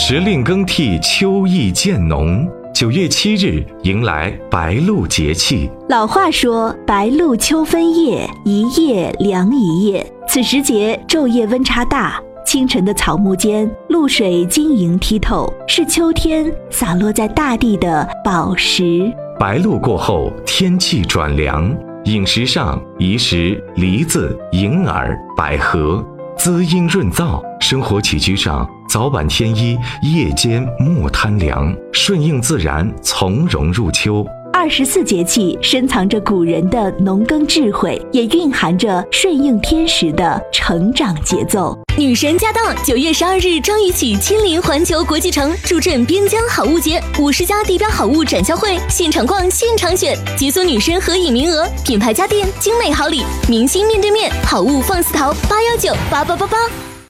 时令更替，秋意渐浓。9月7日迎来白露节气。 老话说，白露秋分夜，一夜凉一夜。此时节昼夜温差大，清晨的草木间，露水晶莹剔透，是秋天洒落在大地的宝石。 白露过后，天气转凉，饮食上宜食梨子、银耳、百合，滋阴润燥；生活起居上，早晚添衣，夜间莫贪凉，顺应自然，从容入秋。 24节气深藏着古人的农耕智慧，也蕴含着顺应天时的成长节奏。 女神驾到！9月12日张雨绮亲临环球国际城，助阵边疆好物节，50家地标好物展销会，现场逛，现场选，解锁女神合影名额，品牌家电，精美好礼，明星面对面，好物放肆淘，8198888。